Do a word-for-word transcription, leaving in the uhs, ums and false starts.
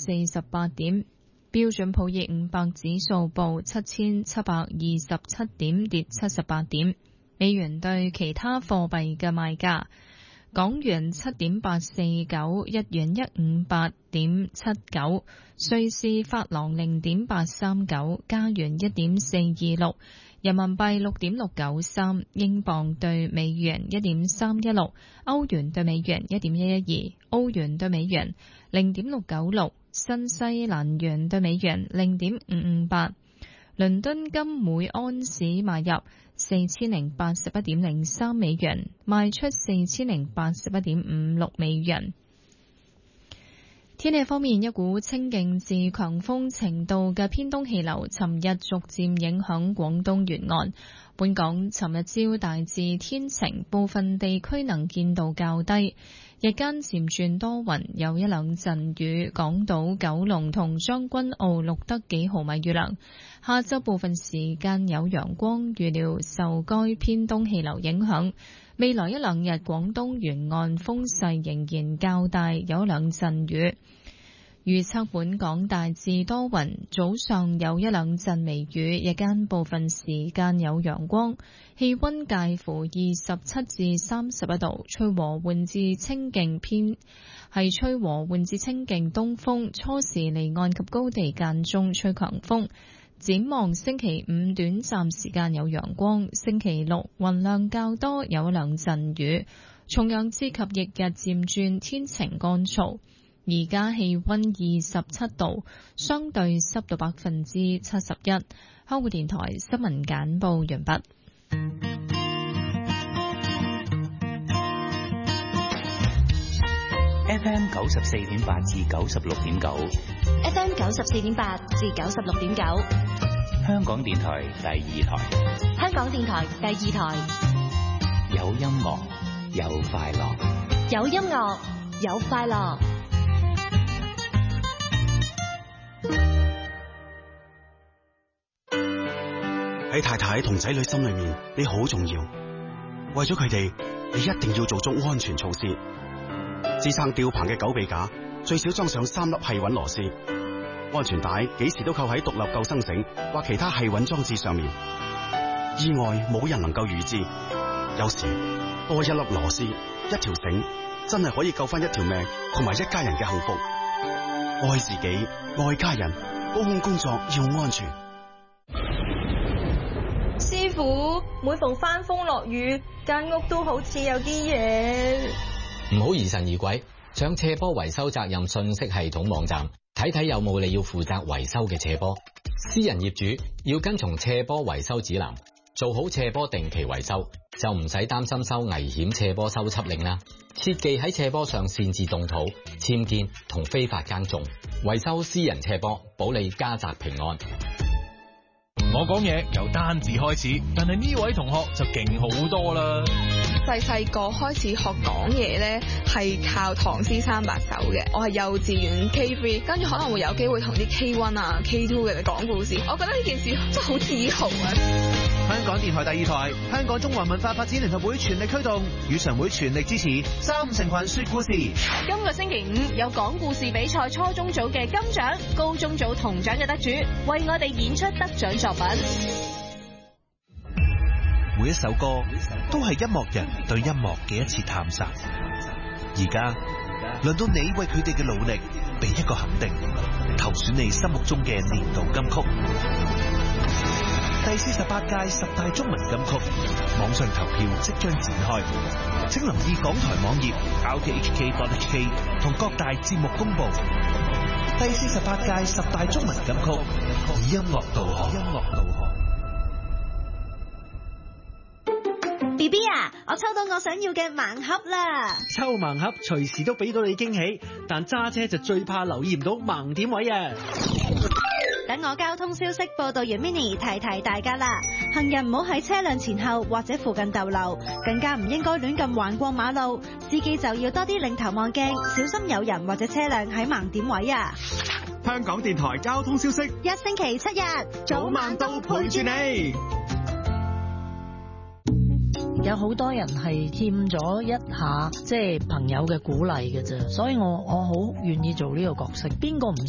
四十八點。標準普爾五百指數報七千七百二十七點，跌七十八點。美元對其他貨幣嘅賣價：港元七點八四九，日元一五八點七九，瑞士法郎零點八三九，加元一點四二六，人民幣六點六九三，英鎊對美元一點三一六，歐元對美元一點一一二，澳元對美元零點六九六，新西蘭元對美元零點五五八。倫敦金每安士買入四千零八十一點零三美元，賣出四千零八十一點五六美元。天氣方面，一股清勁至強風程度嘅偏東氣流尋日逐漸影響廣東沿岸。本港尋日朝大致天晴，部分地區能見度較低，日間漸轉多雲，有一兩陣雨。港島、九龍同將軍澳錄得幾毫米雨量。下晝部分時間有陽光，預料受該偏東氣流影響，未來一兩日廣東沿岸風勢仍然較大，有兩陣雨。預測本港大致多雲，早上有一兩陣微雨，日間部分時間有陽光，氣溫介乎二十七至三十一度，吹和緩至清勁偏，係吹和緩至清勁東風，初時離岸及高地間中吹強風。展望星期五短暫時間有陽光，星期六雲量較多，有一兩陣雨，重陽節及翌日漸轉天晴乾燥。而家氣溫二十七度，相對濕度百分之七十一。香港電台新聞簡報完畢。 F M 九十四點八至九十六點九 ，F M 九十四點八至九十六點九， 香港電台第二台， 香港電台第二台， 有音樂，有快樂， 有音樂，有快樂。 喺太太同仔女心裏面，你好重要。為咗佢哋，你一定要做足安全措施。支撐吊棚嘅狗臂架最少裝上三粒繫穩螺絲，安全帶幾時都扣喺獨立救生繩或其他繫穩裝置上面。意外冇人能夠預知，有時多一粒螺絲、一條繩，真係可以救翻一條命同埋一家人嘅幸福。愛自己，愛家人，高空工作要安全。 師傅，每逢翻風落雨，間屋都好似有啲嘢。 唔好疑神疑鬼，上斜坡維修責任信息系統網站睇睇有冇你要負責維修嘅斜坡。私人業主要跟從斜坡維修指南，做好斜坡定期維修，就唔使擔心收危險斜坡修葺令啦。切忌喺斜坡上擅自動土、僭建同非法耕種，維修私人斜坡，保你家宅平安。 我講嘢由單字開始，但係呢位同學就勁好多啦。 細細個開始學講嘢咧，係靠唐詩三百首嘅。我係幼稚園 K 三，跟住可能會有機會同啲 K 一 啊、K 二 嘅人講故事。我覺得呢件事真係好自豪啊！ 香港電台第二台，香港中華文化發展聯合會全力推動，語常會全力支持三五成群說故事。 今個星期五有講故事比賽初中組嘅金獎、高中組銅獎嘅得主，為我哋演出得獎作品。 每一首歌都係音樂人對音樂嘅一次探索。而家輪到你為佢哋嘅努力俾一個肯定，投選你心目中嘅年度金曲。第四十八屆十大中文金曲網上投票即將展開，請留意港台網頁 r t h k dot h k 同各大節目公布。第四十八屆十大中文金曲以音樂導航。音樂導航。 B B 啊，我抽到我想要嘅盲盒啦！ 抽盲盒隨時都俾到你驚喜，但揸車就最怕留意唔到盲點位啊！ 等我交通消息報道員 Mini 提提大家啦，行人唔好喺車輛前後或者附近逗留，更加唔應該亂咁橫過馬路，司機就要多啲擰頭望鏡，小心有人或者車輛喺盲點位啊！ 香港電台交通消息， 一星期七日早晚都陪住你。 有好多人係欠咗一下即係朋友嘅鼓勵嘅啫，所以我我好願意做呢個角色。邊個唔